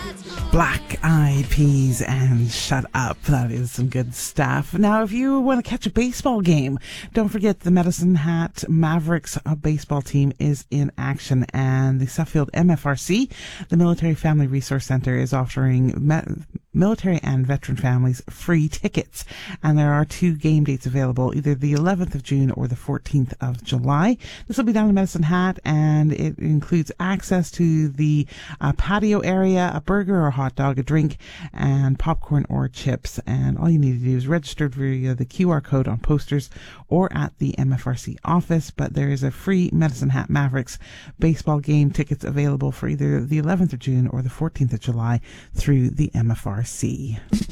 Black Eyed Peas and Shut Up. That is some good stuff. Now, if you want to catch a baseball game, don't forget the Medicine Hat Mavericks baseball team is in action, and the Suffield MFRC, the Military Family Resource Center, is offering military and veteran families free tickets. And there are 2 game dates available, either the 11th of June or the 14th of July. This will be down in Medicine Hat, and it includes access to the patio area, a burger or a hot dog, a drink, and popcorn or chips. And all you need to do is register via the QR code on posters or at the MFRC office. But there is a free Medicine Hat Mavericks baseball game tickets available for either the 11th of June or the 14th of July through the MFRC.